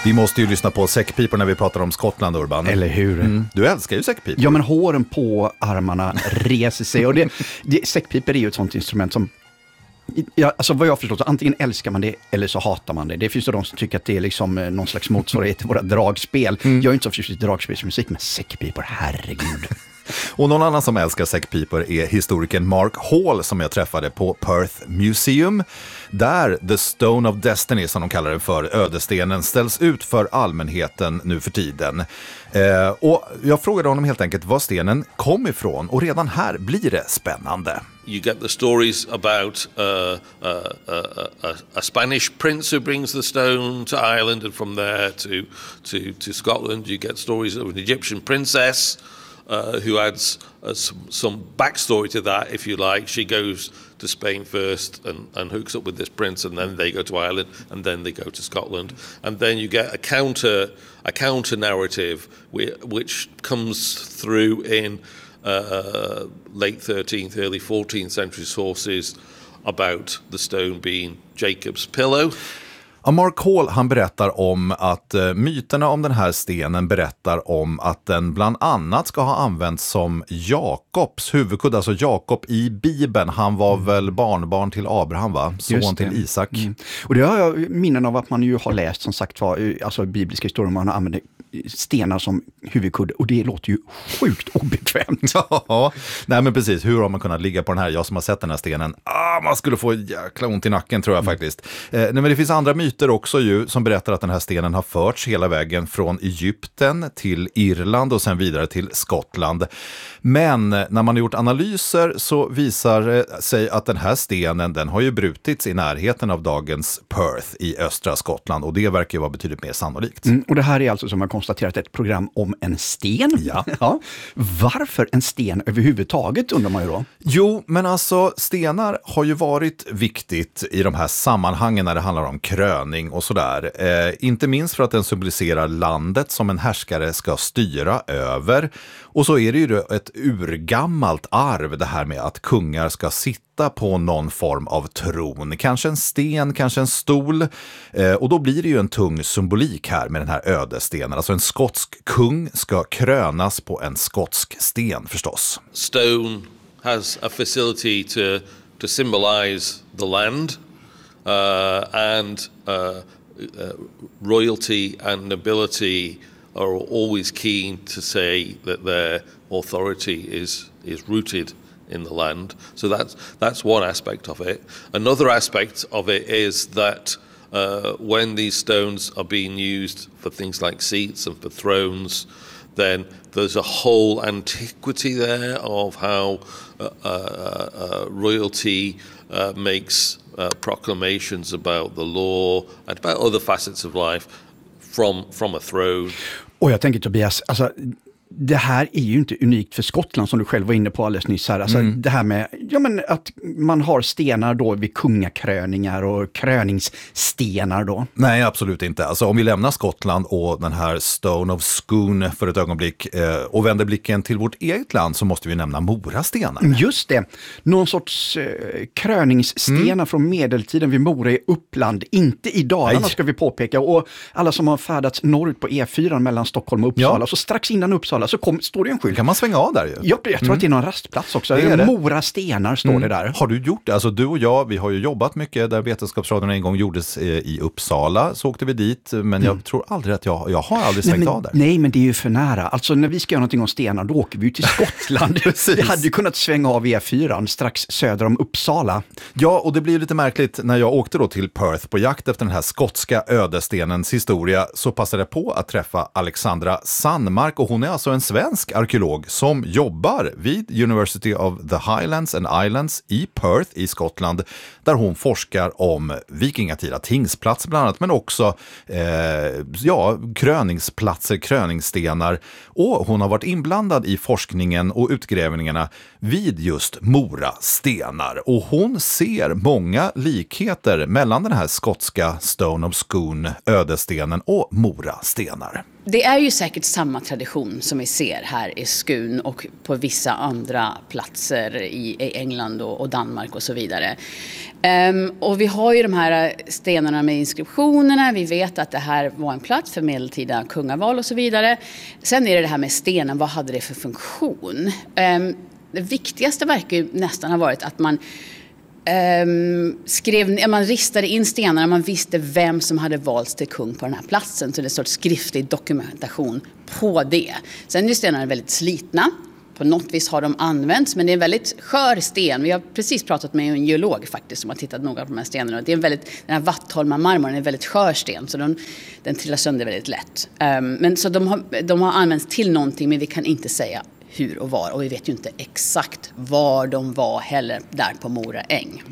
Vi måste ju lyssna på säckpipor när vi pratar om Skottland, Urban. Eller hur? Du älskar ju säckpipor. Ja, men håren på armarna reser sig. Och säckpipor är ju ett sånt instrument som, ja, alltså vad jag förstår, så antingen älskar man det eller så hatar man det. Det finns ju de som tycker att det är liksom någon slags motsvarighet till våra dragspel. Jag är inte så förtjust i dragspelsmusik, men säckpipor, herregud. Och någon annan som älskar säckpipor är historikern Mark Hall som jag träffade på Perth Museum. Där The Stone of Destiny, som de kallar det för, ödestenen, ställs ut för allmänheten nu för tiden. Och jag frågade honom helt enkelt var stenen kom ifrån, och redan här blir det spännande. You get the stories about a Spanish prince who brings the stone to Ireland, and from there to Scotland. You get stories of an Egyptian princess who adds some backstory to that, if you like. She goes to Spain first and hooks up with this prince, and then they go to Ireland, and then they go to Scotland. And then you get a counter narrative which comes through in late 13th, early 14th century sources about the stone being Jacob's pillow. Mark Hall, han berättar om att myterna om den här stenen berättar om att den bland annat ska ha använts som Jakobs huvudkudde, alltså Jakob i Bibeln. Han var väl barnbarn till Abraham, va? Son till Isak. Och det har jag minnen av att man ju har läst, som sagt var, alltså bibliska historier, man använder stenar som huvudkudde, och det låter ju sjukt obekvämt. Ja, nej men precis. Hur har man kunnat ligga på den här? Jag som har sett den här stenen, man skulle få jäkla ont i nacken, tror jag faktiskt. Nej, men det finns andra myter också ju som berättar att den här stenen har förts hela vägen från Egypten till Irland och sen vidare till Skottland. Men när man har gjort analyser så visar det sig att den här stenen, den har ju brutits i närheten av dagens Perth i östra Skottland, och det verkar ju vara betydligt mer sannolikt. Och det här är alltså, som man konstaterat, ett program om en sten. Ja. Ja. Varför en sten överhuvudtaget, undrar man ju då? Jo, men alltså stenar har ju varit viktigt i de här sammanhangen när det handlar om kröning och sådär. Inte minst för att den symboliserar landet som en härskare ska styra över. Och så är det ju ett urgammalt arv, det här med att kungar ska sitta på någon form av tron. Kanske en sten, kanske en stol. Och då blir det ju en tung symbolik här med den här ödestenen. Alltså en skotsk kung ska krönas på en skotsk sten förstås. Stone has a facility to symbolize the land and royalty and nobility are always keen to say that their authority is rooted in the land. So that's one aspect of it. Another aspect of it is that when these stones are being used for things like seats and for thrones, then there's a whole antiquity there of how royalty makes proclamations about the law and about other facets of life from a throne. Och jag tänker, Tobias, alltså det här är ju inte unikt för Skottland, som du själv var inne på alldeles nyss här. Alltså det här med att man har stenar då vid kungakröningar och kröningsstenar då. Nej, absolut inte. Alltså om vi lämnar Skottland och den här Stone of Scone för ett ögonblick och vänder blicken till vårt eget land, så måste vi nämna Morastenar. Just det. Någon sorts kröningsstenar från medeltiden vid Mora i Uppland. Inte i Dalarna, ska vi påpeka. Och alla som har färdats norrut på E4 mellan Stockholm och Uppsala, så strax innan Uppsala så står det en skylt. Kan man svänga av där ju? Ja, jag tror att det är någon rastplats också. Morastenar står det där. Har du gjort det? Alltså du och jag, vi har ju jobbat mycket där Vetenskapsradion en gång gjordes i Uppsala. Så åkte vi dit, men jag tror aldrig att jag har aldrig svängt av där. Nej, men det är ju för nära. Alltså när vi ska göra någonting om stenar, då åker vi ju till Skottland. Vi hade ju kunnat svänga av E4 strax söder om Uppsala. Ja, och det blir lite märkligt när jag åkte då till Perth på jakt efter den här skotska ödestenens historia, så passade jag på att träffa Alexandra Sandmark, och hon är alltså en svensk arkeolog som jobbar vid University of the Highlands and Islands i Perth i Skottland, där hon forskar om vikingatida tingsplats bland annat, men också kröningsplatser, kröningsstenar, och hon har varit inblandad i forskningen och utgrävningarna vid just Morastenar, och hon ser många likheter mellan den här skotska Stone of Scone ödestenen och Morastenar. Det är ju säkert samma tradition som vi ser här i Skun och på vissa andra platser i England och Danmark och så vidare. Och vi har ju de här stenarna med inskriptionerna. Vi vet att det här var en plats för medeltida kungaval och så vidare. Sen är det här med stenen, vad hade det för funktion? Det viktigaste verkar ju nästan ha varit att man man ristade in stenarna, man visste vem som hade valts till kung på den här platsen, så det är en sorts skriftlig dokumentation på det. Sen är stenarna väldigt slitna, på något vis har de använts, men det är en väldigt skör sten. Vi har precis pratat med en geolog faktiskt som har tittat noga på de här stenarna. Det är den här Vattholma-marmorn är en väldigt skör sten, så den trillar sönder väldigt lätt. Men så de har använts till någonting, men vi kan inte säga hur och var. Och vi vet ju inte exakt var de var heller där på Mora äng.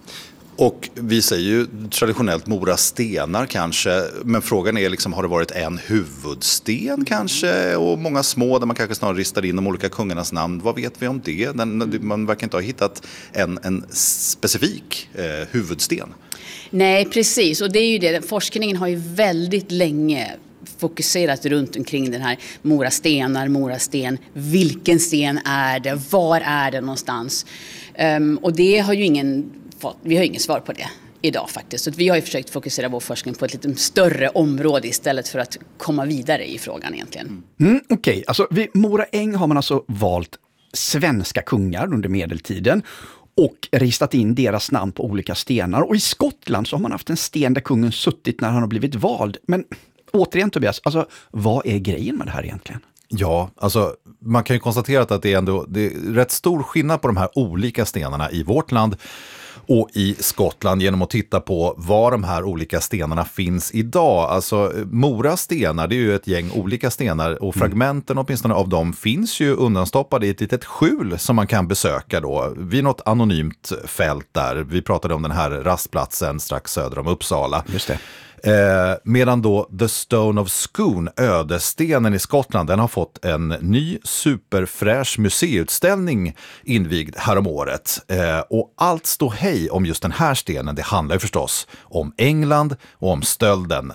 Och vi säger ju traditionellt Mora stenar kanske, men frågan är liksom, har det varit en huvudsten kanske och många små där man kanske snarare ristar in de olika kungarnas namn? Vad vet vi om det? Man verkar inte ha hittat en specifik huvudsten. Nej, precis. Och det är ju det. Forskningen har ju väldigt länge fokuserat runt omkring den här Mora sten. Vilken sten är det? Var är det någonstans? Och det har ju vi har ingen svar på det idag faktiskt. Så vi har ju försökt fokusera vår forskning på ett lite större område istället för att komma vidare i frågan egentligen. Okej. Alltså vid Mora äng har man alltså valt svenska kungar under medeltiden och ristat in deras namn på olika stenar. Och i Skottland så har man haft en sten där kungen suttit när han har blivit vald. Men återigen Tobias, alltså vad är grejen med det här egentligen? Ja, alltså man kan ju konstatera att det är rätt stor skillnad på de här olika stenarna i vårt land och i Skottland genom att titta på var de här olika stenarna finns idag. Alltså Mora stenar, det är ju ett gäng olika stenar och fragmenten åtminstone av dem finns ju undanstoppade i ett litet skjul som man kan besöka då vid något anonymt fält där. Vi pratade om den här rastplatsen strax söder om Uppsala. Just det. Medan då The Stone of Scone, ödestenen i Skottland, den har fått en ny superfräsch museiutställning invigd häromåret. Och allt står hej om just den här stenen, det handlar ju förstås om England och om stölden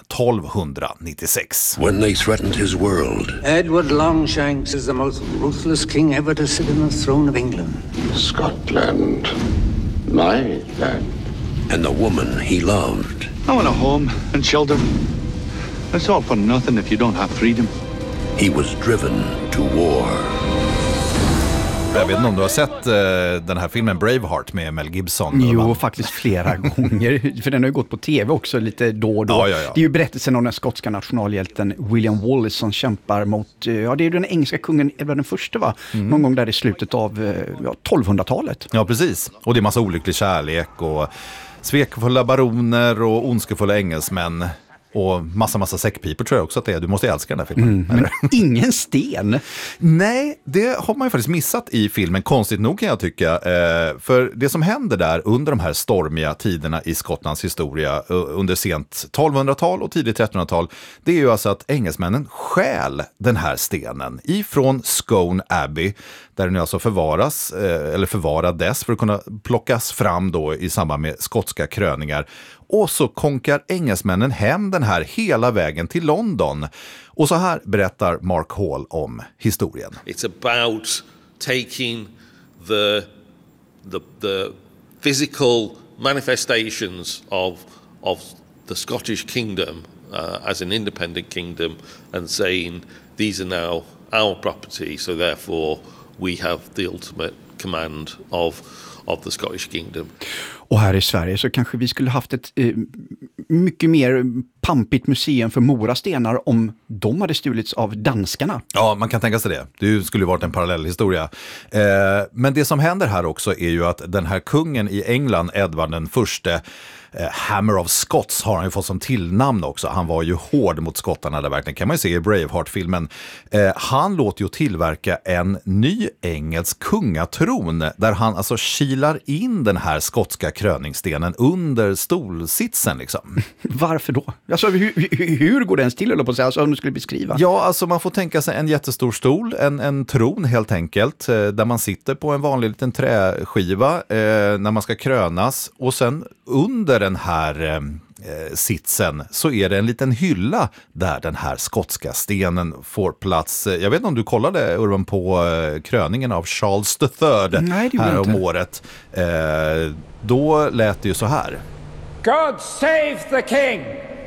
1296. When they threatened his world, Edward Longshanks is the most ruthless king ever to sit on the throne of England. Scotland, my land, and the woman he loved. I want a home and shelter. It's all for nothing if you don't have freedom. He was driven to war. Jag vet inte om du har sett den här filmen Braveheart med Mel Gibson? Jo, faktiskt flera gånger. För den har ju gått på tv också lite då och då. Ja. Det är ju berättelsen om den skotska nationalhjälten William Wallace som kämpar mot, det är ju den engelska kungen Edvard den första va? Någon gång där i slutet av 1200-talet. Ja, precis. Och det är massa olycklig kärlek och svekfulla baroner och ondskefulla engelsmän. Och massa säckpipor tror jag också att det är. Du måste älska den här filmen. Men ingen sten. Nej, det har man ju faktiskt missat i filmen. Konstigt nog kan jag tycka. För det som händer där under de här stormiga tiderna i Skottlands historia under sent 1200-tal och tidigt 1300-tal, det är ju alltså att engelsmännen stjäl den här stenen ifrån Scone Abbey, där den alltså förvarades för att kunna plockas fram då i samband med skotska kröningar. Och så konkar engelsmännen hem den här hela vägen till London. Och så här berättar Mark Hall om historien. It's about taking the physical manifestations of the Scottish kingdom as an independent kingdom and saying these are now our property, so therefore we have the ultimate command of the Scottish kingdom. Och här i Sverige så kanske vi skulle haft ett mycket mer pampigt museum för Mora stenar om de hade stulits av danskarna. Ja, man kan tänka sig det. Det skulle ju varit en parallell historia. Men det som händer här också är ju att den här kungen i England, Edvard den förste, Hammer of Scots har han ju fått som tillnamn också. Han var ju hård mot skottarna där verkligen, kan man ju se i Braveheart-filmen. Han låter ju tillverka en ny engelsk kungatron där han alltså kilar in den här skotska kröningsstenen under stolsitsen liksom. Varför då? Alltså hur går det ens till, eller på att säga, alltså, om du skulle beskriva? Ja, alltså man får tänka sig en jättestor stol, en tron helt enkelt, där man sitter på en vanlig liten träskiva när man ska krönas, och sen under den här sitsen så är det en liten hylla där den här skotska stenen får plats. Jag vet inte om du kollade, Urban, på kröningen av Charles III. Nej, det här om inte. året. Då lät det ju så här. God save the king!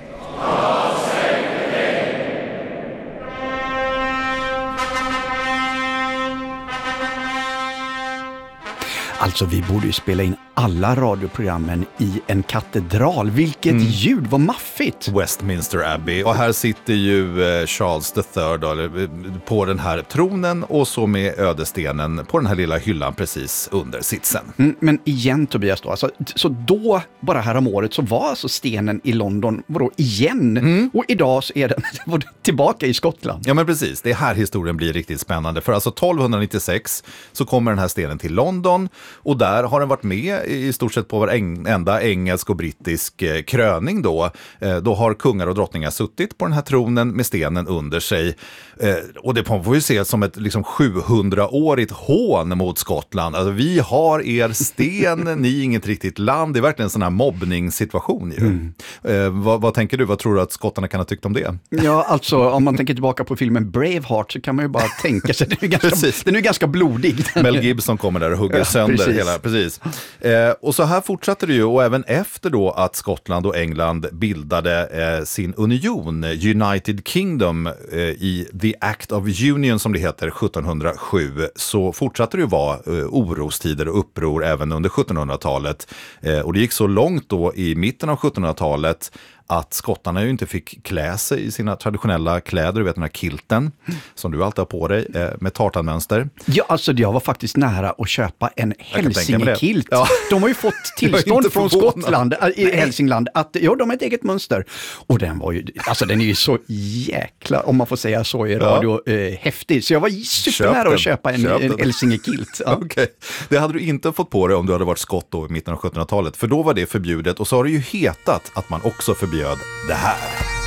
Alltså vi borde ju spela in alla radioprogrammen i en katedral. Vilket ljud, vad maffigt! Westminster Abbey. Och här sitter ju Charles III då, på den här tronen och så med ödestenen på den här lilla hyllan precis under sitsen. Men igen Tobias då, alltså, så då, bara här om året så var alltså stenen i London, vadå, igen? Och idag så är den tillbaka i Skottland. Ja men precis, det är här historien blir riktigt spännande. För alltså 1296 så kommer den här stenen till London och där har den varit med i stort sett på varenda engelsk och brittisk kröning då. Då har kungar och drottningar suttit på den här tronen med stenen under sig. Och det får vi se som ett liksom 700-årigt hån mot Skottland. Alltså vi har er sten, ni är inget riktigt land. Det är verkligen en sån här mobbningssituation ju. Vad tänker du? Vad tror du att skottarna kan ha tyckt om det? Ja, alltså om man tänker tillbaka på filmen Braveheart så kan man ju bara tänka sig, den är ganska blodig. Mel Gibson kommer där och hugger sönder precis. hela, precis. Och så här fortsatte det ju, och även efter då att Skottland och England bildade sin union, United Kingdom, i The Act of Union som det heter 1707, så fortsatte det ju vara orostider och uppror även under 1700-talet. Och det gick så långt då i mitten av 1700-talet att skottarna ju inte fick klä sig i sina traditionella kläder, du vet den här kilten som du alltid har på dig med tartanmönster. Ja, alltså jag var faktiskt nära att köpa en Hälsingekilt. Ja. De har ju fått tillstånd från förvånad. Skottland, i Hälsingland, att ja, de har ett eget mönster. Och den var ju, alltså den är ju så jäkla, om man får säga så i radio, häftig. Så jag var supernära att köpa en Hälsingekilt. Ja. Okej. Det hade du inte fått på dig om du hade varit skott då i mitten av 1700-talet, för då var det förbjudet, och så har det ju hetat att man också förbjöd det här.